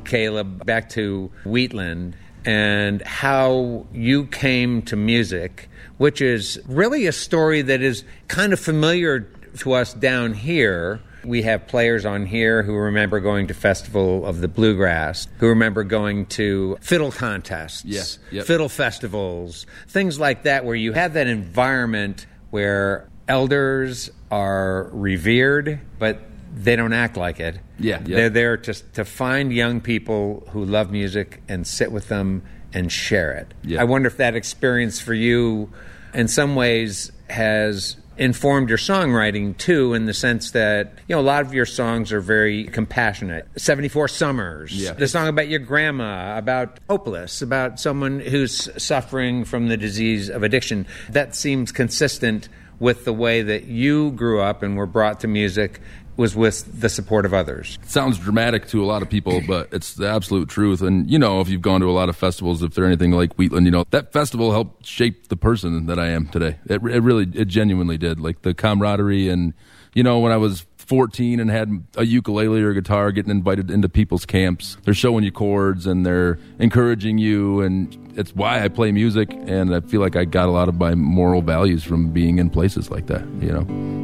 Caleb, back to Wheatland and how you came to music, which is really a story that is kind of familiar to us down here. We have players on here who remember going to Festival of the Bluegrass, who remember going to fiddle contests, fiddle festivals, things like that, where you have that environment where elders are revered, but they don't act like it. They're there to find young people who love music and sit with them and share it. I wonder if that experience for you in some ways has informed your songwriting too, in the sense that, you know, a lot of your songs are very compassionate. 74 Summers, the song about your grandma, about hopeless, about someone who's suffering from the disease of addiction. That seems consistent with the way that you grew up and were brought to music, was with the support of others. It sounds dramatic to a lot of people, but it's the absolute truth. And, you know, if you've gone to a lot of festivals, if they're anything like Wheatland, you know, that festival helped shape the person that I am today. It genuinely did. Like the camaraderie and, you know, when I was 14 and had a ukulele or guitar, getting invited into people's camps, they're showing you chords and they're encouraging you, and it's why I play music, and I feel like I got a lot of my moral values from being in places like that, you know.